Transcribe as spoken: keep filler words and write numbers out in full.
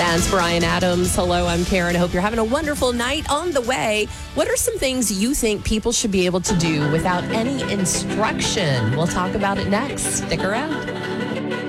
That's Brian Adams. Hello, I'm Karen. I hope you're having a wonderful night. On the way, what are some things you think people should be able to do without any instruction? We'll talk about it next. Stick around.